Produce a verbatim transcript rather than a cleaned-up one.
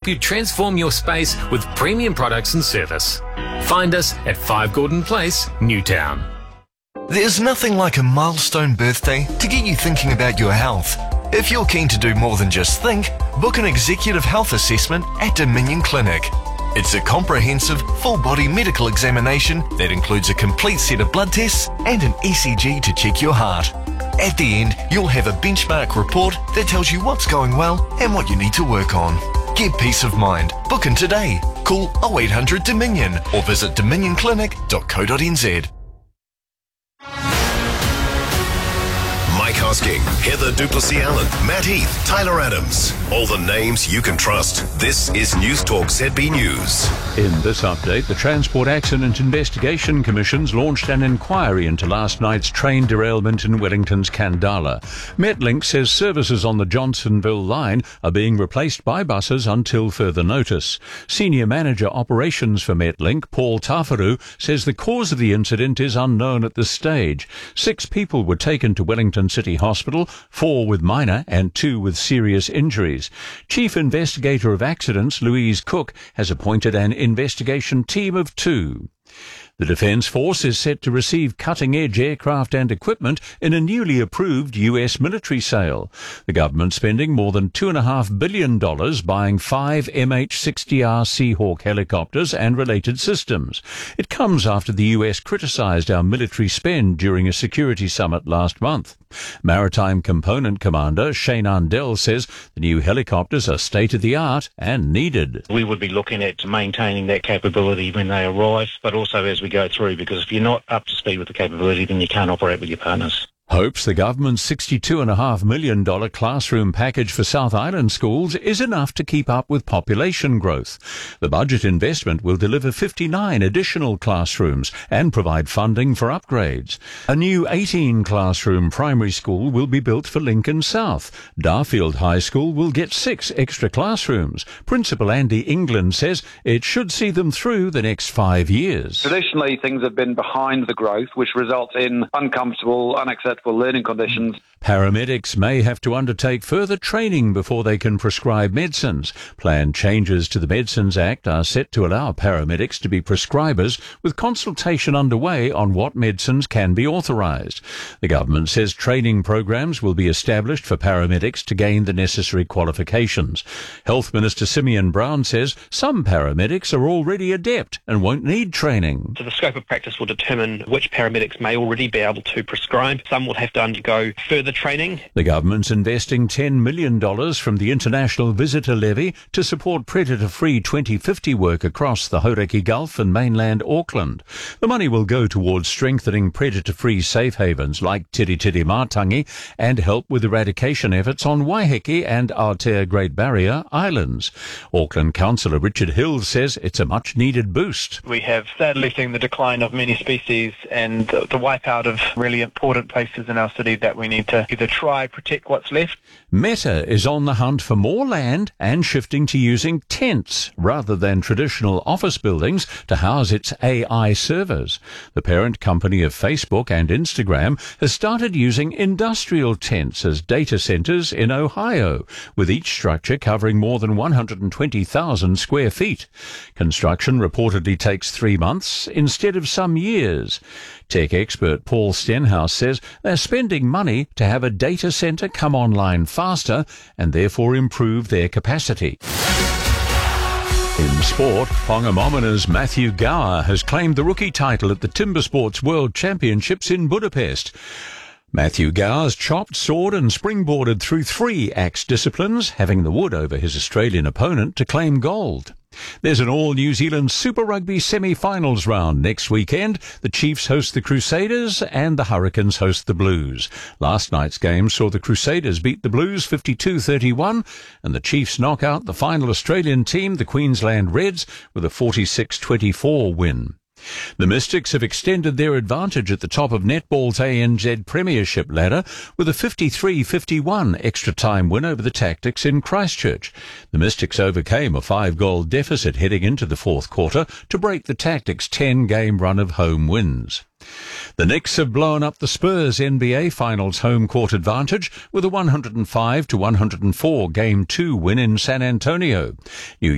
you transform your space with premium products and service. Find us at five Gordon Place, Newtown. There's nothing like a milestone birthday to get you thinking about your health. If you're keen to do more than just think, book an executive health assessment at Dominion Clinic. It's a comprehensive, full-body medical examination that includes a complete set of blood tests and an E C G to check your heart. At the end, you'll have a benchmark report that tells you what's going well and what you need to work on. Get peace of mind. Book in today. Call oh eight hundred Dominion or visit dominion clinic dot co dot n z. Mike Hosking, Heather Duplessis-Allen, Matt Heath, Tyler Adams. All the names you can trust. This is News Talk Z B News. In this update, the Transport Accident Investigation Commission's launched an inquiry into last night's train derailment in Wellington's Kandala. Metlink says services on the Johnsonville line are being replaced by buses until further notice. Senior Manager Operations for Metlink, Paul Tafaru, says the cause of the incident is unknown at this stage. Six people were taken to Wellington City Hospital, four with minor and two with serious injuries. Chief Investigator of Accidents, Louise Cook, has appointed an investigation team of two. The Defence Force is set to receive cutting-edge aircraft and equipment in a newly approved U S military sale. The government spending more than two point five billion dollars buying five M H sixty R Seahawk helicopters and related systems. It comes after the U S criticised our military spend during a security summit last month. Maritime Component Commander Shane Undell says the new helicopters are state-of-the-art and needed. We would be looking at maintaining that capability when they arrive, but also as we go through, because if you're not up to speed with the capability, then you can't operate with your partners. Hopes the government's sixty-two point five million dollars classroom package for South Island schools is enough to keep up with population growth. The budget investment will deliver fifty-nine additional classrooms and provide funding for upgrades. A new eighteen classroom primary school will be built for Lincoln South. Darfield High School will get six extra classrooms. Principal Andy England says it should see them through the next five years. Traditionally, things have been behind the growth, which results in uncomfortable, unacceptable learning conditions. Paramedics may have to undertake further training before they can prescribe medicines. Planned changes to the Medicines Act are set to allow paramedics to be prescribers, with consultation underway on what medicines can be authorised. The government says training programs will be established for paramedics to gain the necessary qualifications. Health Minister Simeon Brown says some paramedics are already adept and won't need training. So the scope of practice will determine which paramedics may already be able to prescribe. Some will have to undergo further training. The government's investing ten million dollars from the International Visitor Levy to support predator-free twenty fifty work across the Hauraki Gulf and mainland Auckland. The money will go towards strengthening predator-free safe havens like Tiritiri Mātangi and help with eradication efforts on Waiheke and Aotea Great Barrier Islands. Auckland Councillor Richard Hills says it's a much-needed boost. We have sadly seen the decline of many species and the wipeout of really important places in our city that we need to either try protect what's left. Meta is on the hunt for more land and shifting to using tents rather than traditional office buildings to house its A I servers. The parent company of Facebook and Instagram has started using industrial tents as data centers in Ohio, with each structure covering more than one hundred twenty thousand square feet. Construction reportedly takes three months instead of some years. Tech expert Paul Stenhouse says they're spending money to have a data centre come online faster and therefore improve their capacity. In sport, Pongamomina's Matthew Gower has claimed the rookie title at the Timber Sports World Championships in Budapest. Matthew Gower's chopped, soared and springboarded through three axe disciplines, having the wood over his Australian opponent to claim gold. There's an all-New Zealand Super Rugby semi-finals round next weekend. The Chiefs host the Crusaders and the Hurricanes host the Blues. Last night's game saw the Crusaders beat the Blues fifty-two thirty-one and the Chiefs knock out the final Australian team, the Queensland Reds, with a forty-six twenty-four win. The Mystics have extended their advantage at the top of netball's A N Z Premiership ladder with a fifty-three fifty-one extra-time win over the Tactics in Christchurch. The Mystics overcame a five-goal deficit heading into the fourth quarter to break the Tactics' ten-game run of home wins. The Knicks have blown up the Spurs N B A Finals home court advantage with a one hundred five to one hundred four Game two win in San Antonio. New